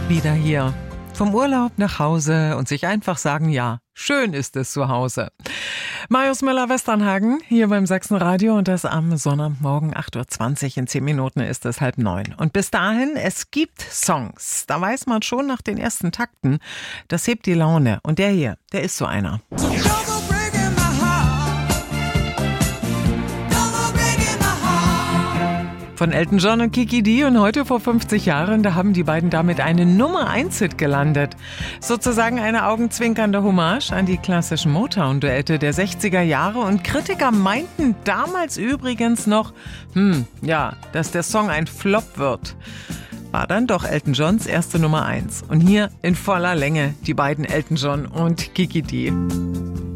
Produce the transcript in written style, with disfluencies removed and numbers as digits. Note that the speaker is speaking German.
Wieder hier. Vom Urlaub nach Hause und sich einfach sagen, ja, schön ist es zu Hause. Marius Müller-Westernhagen hier beim Sachsenradio und das am Sonntagmorgen 8.20 Uhr. In 10 Minuten ist es 8:30. Und bis dahin, es gibt Songs. Da weiß man schon nach den ersten Takten, das hebt die Laune. Und der hier, der ist so einer. Von Elton John und Kiki Dee und heute vor 50 Jahren, da haben die beiden damit einen Nummer-1-Hit gelandet. Sozusagen eine augenzwinkernde Hommage an die klassischen Motown-Duette der 60er Jahre und Kritiker meinten damals übrigens noch, dass der Song ein Flop wird. War dann doch Elton Johns erste Nummer 1. Und hier in voller Länge die beiden Elton John und Kiki Dee.